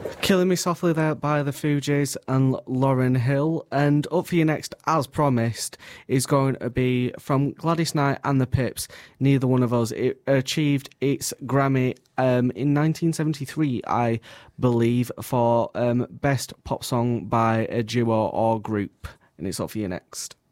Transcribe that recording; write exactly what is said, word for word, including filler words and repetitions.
Killing Me Softly there by the Fugees and Lauryn Hill. And up for you next, as promised, is going to be from Gladys Knight and the Pips. Neither one of us. It achieved its Grammy um, in nineteen seventy-three, I believe, for um, Best Pop Song by a Duo or Group. And it's up for you next.